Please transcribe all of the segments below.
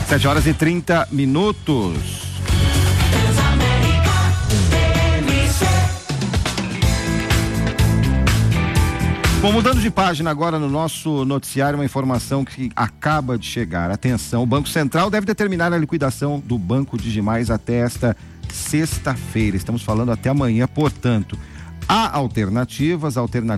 7h30. Bom, mudando de página agora no nosso noticiário, uma informação que acaba de chegar. Atenção, o Banco Central deve determinar a liquidação do Banco Digimais até esta sexta-feira. Estamos falando até amanhã, portanto. Há alternativas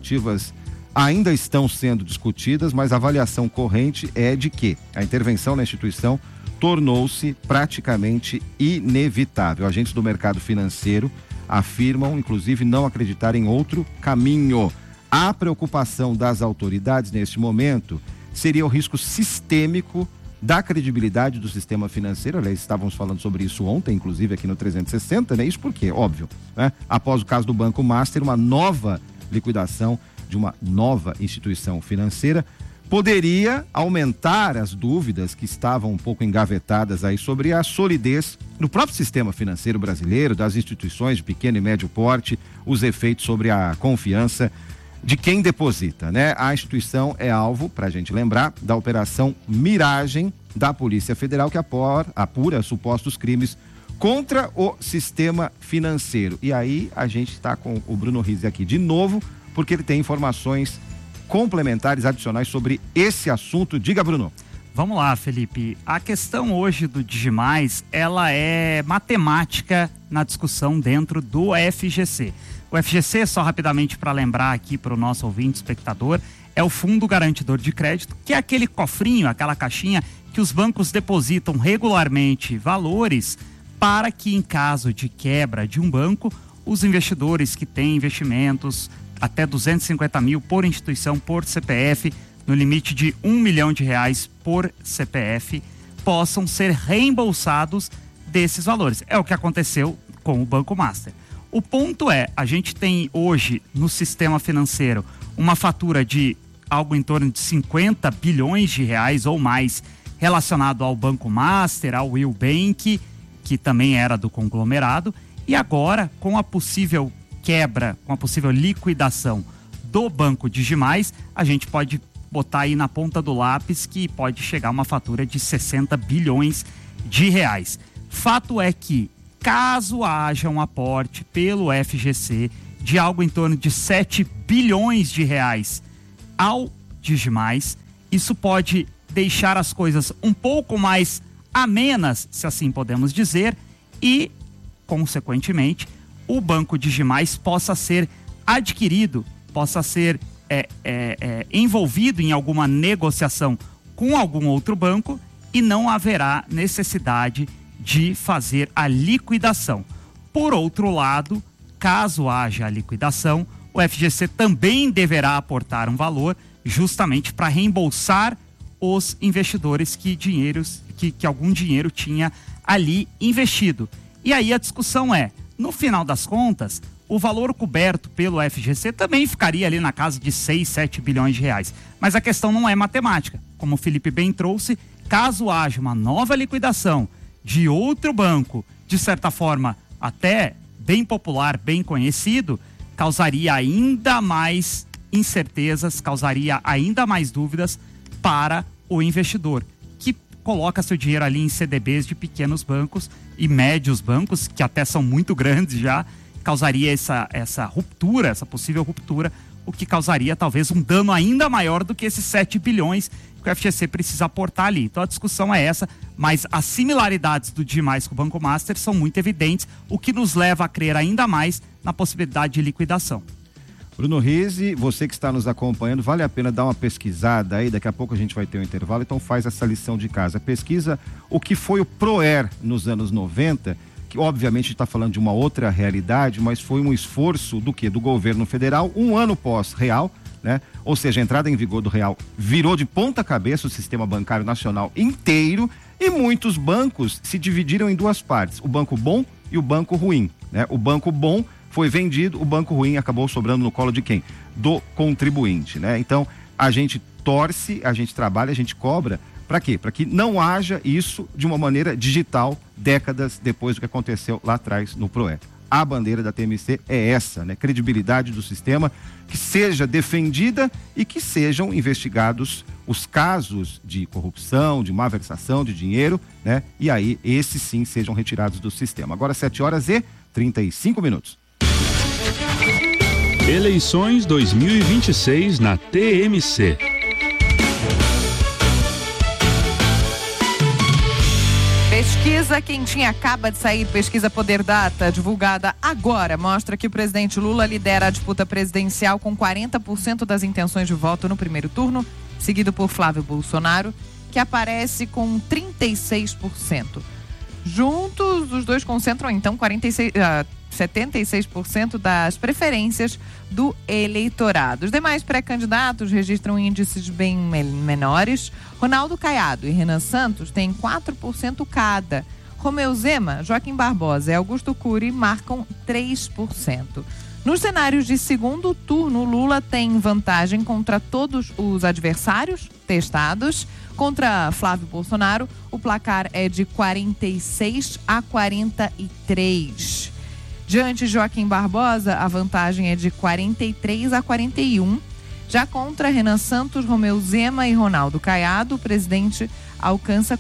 ainda estão sendo discutidas, mas a avaliação corrente é de que a intervenção na instituição tornou-se praticamente inevitável. Agentes do mercado financeiro afirmam, inclusive, não acreditar em outro caminho. A preocupação das autoridades neste momento seria o risco sistêmico da credibilidade do sistema financeiro. Aliás, estávamos falando sobre isso ontem, inclusive aqui no 360, né? Isso porque, óbvio, né? Após o caso do Banco Master, uma nova liquidação de uma nova instituição financeira poderia aumentar as dúvidas que estavam um pouco engavetadas aí sobre a solidez do próprio sistema financeiro brasileiro, das instituições de pequeno e médio porte, os efeitos sobre a confiança de quem deposita, né? A instituição é alvo, para a gente lembrar, da Operação Miragem da Polícia Federal, que apura supostos crimes contra o sistema financeiro. E aí a gente está com o Bruno Rizzi aqui de novo, porque ele tem informações complementares, adicionais sobre esse assunto. Diga, Bruno. Vamos lá, Felipe. A questão hoje do Digimais, ela é matemática na discussão dentro do FGC. O FGC, só rapidamente para lembrar aqui para o nosso ouvinte, espectador, é o Fundo Garantidor de Crédito, que é aquele cofrinho, aquela caixinha que os bancos depositam regularmente valores para que, em caso de quebra de um banco, os investidores que têm investimentos até 250 mil por instituição, por CPF, no limite de R$1 milhão por CPF, possam ser reembolsados desses valores. É o que aconteceu com o Banco Master. O ponto é, a gente tem hoje no sistema financeiro uma fatura de algo em torno de 50 bilhões de reais ou mais relacionado ao Banco Master, ao Will Bank, que também era do conglomerado, e agora com a possível quebra, com a possível liquidação do Banco Digimais, a gente pode botar aí na ponta do lápis que pode chegar a uma fatura de 60 bilhões de reais. Fato é que, caso haja um aporte pelo FGC de algo em torno de 7 bilhões de reais ao Digimais, isso pode deixar as coisas um pouco mais amenas, se assim podemos dizer, e, consequentemente, o Banco Digimais possa ser adquirido, possa ser envolvido em alguma negociação com algum outro banco e não haverá necessidade de fazer a liquidação. Por outro lado, caso haja a liquidação, o FGC também deverá aportar um valor justamente para reembolsar os investidores que algum dinheiro tinha ali investido. E aí a discussão é, no final das contas, o valor coberto pelo FGC também ficaria ali na casa de 6, 7 bilhões de reais. Mas a questão não é matemática. Como o Felipe bem trouxe, caso haja uma nova liquidação de outro banco, de certa forma até bem popular, bem conhecido, causaria ainda mais incertezas, causaria ainda mais dúvidas para o investidor, que coloca seu dinheiro ali em CDBs de pequenos bancos e médios bancos, que até são muito grandes já, causaria essa ruptura, essa possível ruptura, o que causaria talvez um dano ainda maior do que esses 7 bilhões que o FGC precisa aportar ali. Então a discussão é essa, mas as similaridades do Digimais com o Banco Master são muito evidentes, o que nos leva a crer ainda mais na possibilidade de liquidação. Bruno Rizzi, você que está nos acompanhando, vale a pena dar uma pesquisada aí, daqui a pouco a gente vai ter um intervalo, então faz essa lição de casa. Pesquisa o que foi o PROER nos anos 90, que obviamente está falando de uma outra realidade, mas foi um esforço do quê? Do governo federal, um ano pós-real, né? Ou seja, a entrada em vigor do real virou de ponta cabeça o sistema bancário nacional inteiro e muitos bancos se dividiram em duas partes, o banco bom e o banco ruim, né? O banco bom foi vendido, o banco ruim acabou sobrando no colo de quem? Do contribuinte, né? Então, a gente torce, a gente trabalha, a gente cobra, para quê? Para que não haja isso de uma maneira digital, décadas depois do que aconteceu lá atrás no PROER. A bandeira da TMC é essa, né? Credibilidade do sistema, que seja defendida e que sejam investigados os casos de corrupção, de malversação de dinheiro, né? E aí, esses sim sejam retirados do sistema. Agora 7h35. Eleições 2026 na TMC. Pesquisa quentinha acaba de sair, pesquisa Poder Data, divulgada agora, mostra que o presidente Lula lidera a disputa presidencial com 40% das intenções de voto no primeiro turno, seguido por Flávio Bolsonaro, que aparece com 36%. Juntos, os dois concentram então 76% das preferências do eleitorado. Os demais pré-candidatos registram índices bem menores. Ronaldo Caiado e Renan Santos têm 4% cada. Romeu Zema, Joaquim Barbosa e Augusto Cury marcam 3%. Nos cenários de segundo turno, Lula tem vantagem contra todos os adversários testados. Contra Flávio Bolsonaro, o placar é de 46-43. Diante de Joaquim Barbosa, a vantagem é de 43-41. Já contra Renan Santos, Romeu Zema e Ronaldo Caiado, o presidente alcança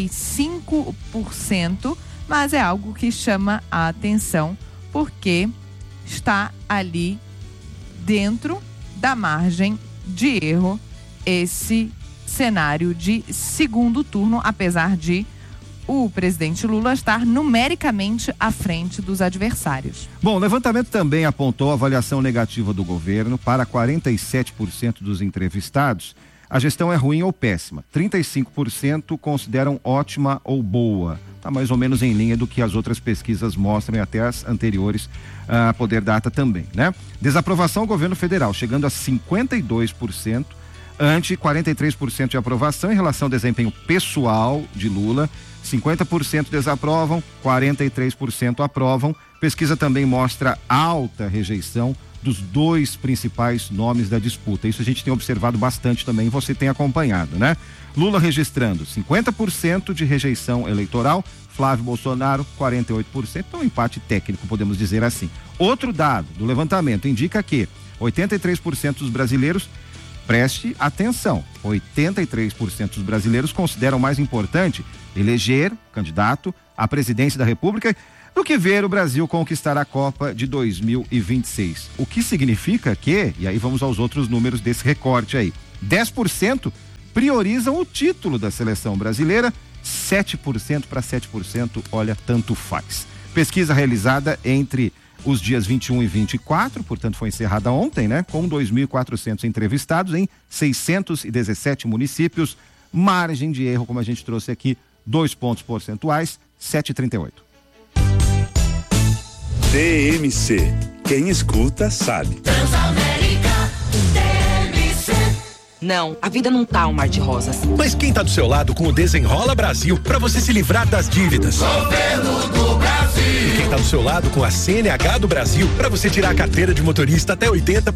45%, mas é algo que chama a atenção porque está ali dentro da margem de erro esse cenário de segundo turno, apesar de o presidente Lula estar numericamente à frente dos adversários. Bom, o levantamento também apontou a avaliação negativa do governo. Para 47% dos entrevistados, a gestão é ruim ou péssima. 35% consideram ótima ou boa. Está mais ou menos em linha do que as outras pesquisas mostram e até as anteriores a Poder Data também, né? Desaprovação ao governo federal, chegando a 52%, ante 43% de aprovação. Em relação ao desempenho pessoal de Lula, 50% desaprovam, 43% aprovam. Pesquisa também mostra alta rejeição dos dois principais nomes da disputa. Isso a gente tem observado bastante também, você tem acompanhado, né? Lula registrando 50% de rejeição eleitoral, Flávio Bolsonaro 48%, então um empate técnico, podemos dizer assim. Outro dado do levantamento indica que 83% dos brasileiros, preste atenção, 83% dos brasileiros consideram mais importante eleger candidato à presidência da República do que ver o Brasil conquistar a Copa de 2026. O que significa que, e aí vamos aos outros números desse recorte aí, 10% priorizam o título da seleção brasileira, 7% para 7%, olha, tanto faz. Pesquisa realizada entre os dias 21 e 24, portanto foi encerrada ontem, né? Com 2.400 entrevistados em 617 municípios, margem de erro, como a gente trouxe aqui, 2 pontos percentuais, 7,38. TMC, quem escuta sabe. Transamérica, TMC. Não, a vida não tá um mar de rosas. Mas quem tá do seu lado com o Desenrola Brasil, pra você se livrar das dívidas? Governo do Brasil. E quem tá do seu lado com a CNH do Brasil, pra você tirar a carteira de motorista até 80%